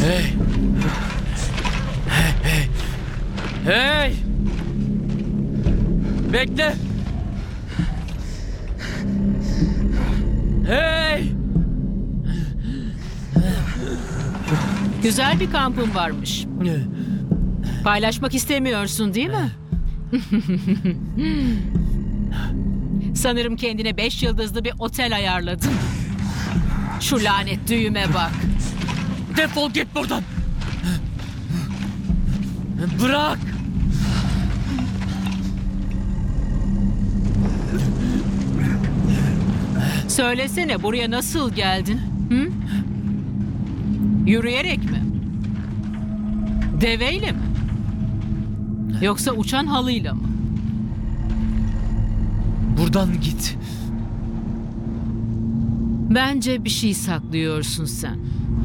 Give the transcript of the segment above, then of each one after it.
Hey! Hey! Hey! Hey! Bekle! Hey! Güzel bir kampın varmış. Paylaşmak istemiyorsun değil mi? Sanırım kendine 5 yıldızlı bir otel ayarladın. Şu lanet düğüme bak. Defol git buradan! Bırak! Söylesene, buraya nasıl geldin? Hı? Yürüyerek mi? Deveyle mi? Yoksa uçan halıyla mı? Buradan git. Bence bir şey saklıyorsun sen.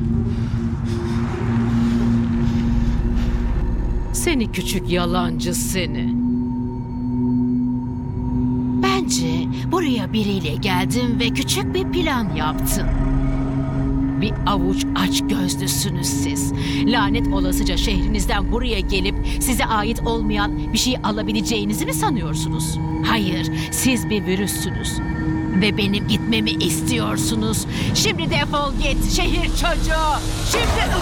Seni küçük yalancı seni. Bence buraya biriyle geldin ve küçük bir plan yaptın. Bir avuç aç gözlüsünüz siz. Lanet olasıca şehrinizden buraya gelip size ait olmayan bir şey alabileceğinizi mi sanıyorsunuz? Hayır, siz bir virüssünüz. Ve benim gitmemi istiyorsunuz. Şimdi defol git şehir çocuğu. Şimdi...